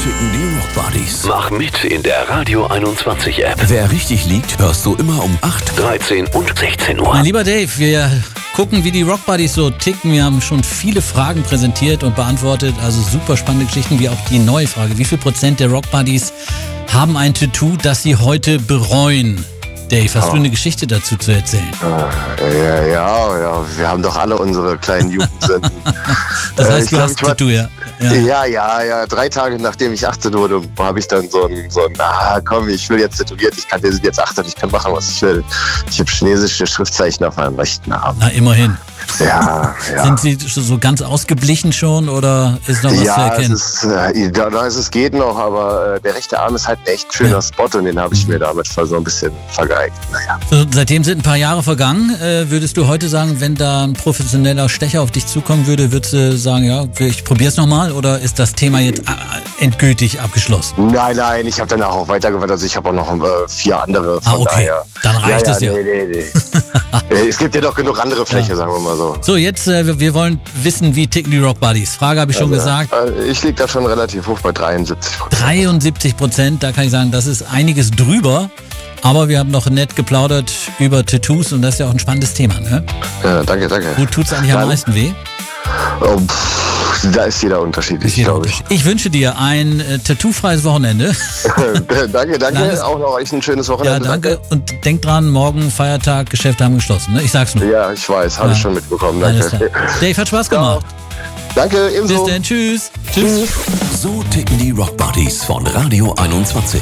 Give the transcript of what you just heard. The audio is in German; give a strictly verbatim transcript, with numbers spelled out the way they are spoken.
ticken die Rock Buddies. Mach mit in der Radio einundzwanzig App. Wer richtig liegt, hörst du immer um acht, dreizehn und sechzehn Uhr. Mein lieber Dave, wir gucken, wie die Rock Buddies so ticken. Wir haben schon viele Fragen präsentiert und beantwortet, also super spannende Geschichten, wie auch die neue Frage. Wie viel Prozent der Rock Buddies haben ein Tattoo, das sie heute bereuen? Dave, hast oh. du eine Geschichte dazu zu erzählen? Ja, ja, ja, wir haben doch alle unsere kleinen Jugendsünden. Das heißt, äh, du hast ein Tattoo, ja. Ja. ja, ja, ja. Drei Tage nachdem ich achtzehn wurde, habe ich dann so ein, so ein, ah komm, ich will jetzt tätowiert, ich kann, wir sind jetzt achtzehn, ich kann machen, was ich will. Ich habe chinesische Schriftzeichen auf meinem rechten Arm. Na, immerhin. Ja, ja. Sind sie so ganz ausgeblichen schon oder ist noch was ja, zu erkennen? Es ist, äh, da, da ist es geht noch, aber äh, der rechte Arm ist halt ein echt schöner ja. Spot und den habe ich mir damit so ein bisschen vergeigt. Naja. So, seitdem sind ein paar Jahre vergangen. Äh, würdest du heute sagen, wenn da ein professioneller Stecher auf dich zukommen würde, würdest du sagen, ja, ich probiere es nochmal oder ist das Thema jetzt äh, endgültig abgeschlossen? Nein, nein, ich habe danach auch weitergewettert. Also ich habe auch noch äh, vier andere. Von ah, okay. Daher. Dann reicht ja, es ja. Nee, nee, nee. Es gibt ja doch genug andere Fläche, ja. sagen wir mal so. So, jetzt, äh, wir wollen wissen, wie ticken die Rock Buddies. Frage habe ich schon also, gesagt. Äh, ich liege da schon relativ hoch bei dreiundsiebzig Prozent. dreiundsiebzig Prozent, da kann ich sagen, das ist einiges drüber. Aber wir haben noch nett geplaudert über Tattoos und das ist ja auch ein spannendes Thema, ne? Ja, danke, danke. Wo tut's eigentlich am meisten weh? Oh, pff, da ist jeder unterschiedlich, glaube ich. Ich wünsche dir ein äh, tattoo-freies Wochenende. danke, danke. Nein, auch noch euch ein schönes Wochenende. Ja, danke. Und denk dran, morgen Feiertag, Geschäfte haben geschlossen. Ne? Ich sag's nur. Ja, ich weiß. Habe ja. ich schon mitbekommen. Danke. Dave, hat Spaß gemacht. Ja. Danke, ebenso. Bis dann. Tschüss. Tschüss. So ticken die Rock Buddies von Radio einundzwanzig.